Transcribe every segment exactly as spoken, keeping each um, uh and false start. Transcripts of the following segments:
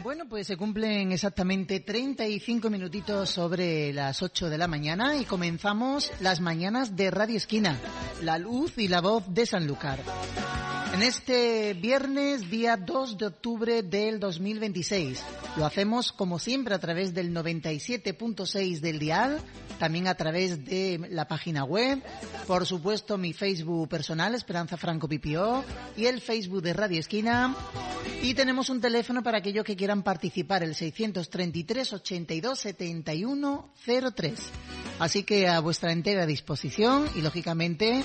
Bueno, pues se cumplen exactamente treinta y cinco minutitos sobre las ocho de la mañana y comenzamos las mañanas de Radio Esquina, la luz y la voz de Sanlúcar. En este viernes, día dos de octubre del dos mil veintiséis. Lo hacemos como siempre a través del noventa y siete punto seis del dial, también a través de la página web, por supuesto mi Facebook personal, Esperanza Franco Pipió, y el Facebook de Radio Esquina. Y tenemos un teléfono para aquellos que quieran participar, el seiscientos treinta y tres, ochenta y dos, setenta y uno cero tres. Así que a vuestra entera disposición y, lógicamente,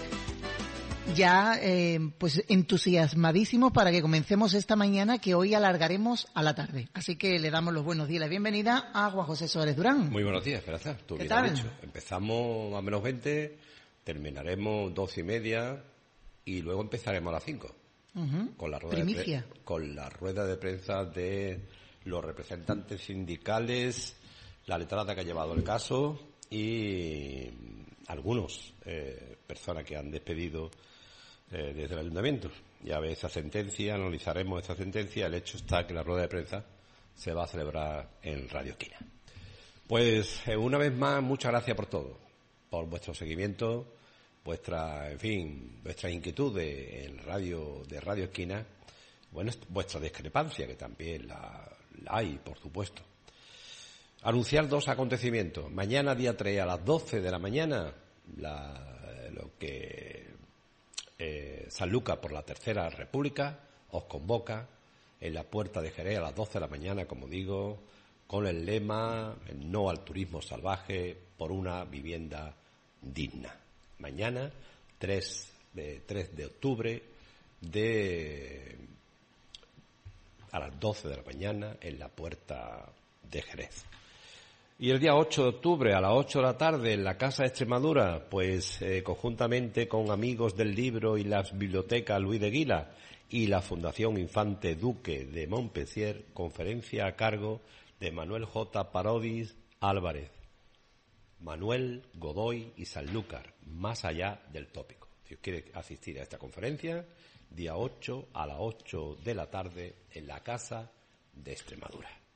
ya eh, pues entusiasmadísimos para que comencemos esta mañana, que hoy alargaremos a la tarde. Así que le damos los buenos días y la bienvenida a Juan José Suárez Durán. Muy buenos días, Esperanza. Tú ¿Qué bien tal? has dicho. Empezamos a menos veinte, terminaremos doce y media y luego empezaremos a las cinco. Uh-huh. Con la rueda Primicia. de pre- con la rueda de prensa de los representantes sindicales, la letrada que ha llevado el caso y algunos eh, personas que han despedido eh, desde el ayuntamiento. Ya ve esa sentencia, analizaremos esa sentencia. El hecho está que la rueda de prensa se va a celebrar en Radio Esquina. Pues eh, una vez más, muchas gracias por todo, por vuestro seguimiento, vuestra, en fin, vuestra inquietud de, en radio, de Radio Esquina, bueno, vuestra discrepancia, que también la, la hay, por supuesto. Anunciar dos acontecimientos. Mañana, día tres, a las doce de la mañana, la, lo que eh, Sanlúcar por la Tercera República os convoca en la Puerta de Jerez a las doce de la mañana, como digo, con el lema "No al turismo salvaje, por una vivienda digna". Mañana, tres de octubre, de a las doce de la mañana, en la Puerta de Jerez. Y el día ocho de octubre, a las ocho de la tarde, en la Casa de Extremadura, pues eh, conjuntamente con Amigos del Libro y las Bibliotecas Luis de Guila y la Fundación Infante Duque de Montpensier, conferencia a cargo de Manuel J. Parodis Álvarez. Manuel, Godoy y Sanlúcar, más allá del tópico. Si os quiere asistir a esta conferencia, día ocho a las ocho de la tarde en la Casa de Extremadura.